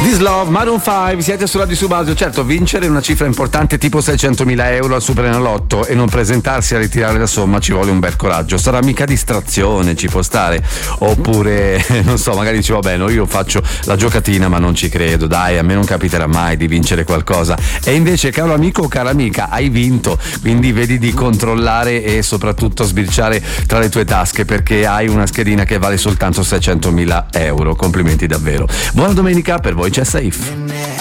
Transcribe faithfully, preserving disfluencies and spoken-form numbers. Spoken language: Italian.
This Love, Maroon cinque, siete sulla di Subasio. Certo, vincere una cifra importante tipo seicentomila euro al Superenalotto e non presentarsi a ritirare la somma ci vuole un bel coraggio. Sarà mica distrazione, ci può stare. Oppure, non so, magari dici vabbè, no, io faccio la giocatina ma non ci credo, dai, a me non capiterà mai di vincere qualcosa. E invece, caro amico o cara amica, hai vinto, quindi vedi di controllare e soprattutto sbirciare tra le tue tasche, perché hai una schedina che vale soltanto seicentomila euro. Complimenti davvero. Buona domenica, per voi c'è Safe.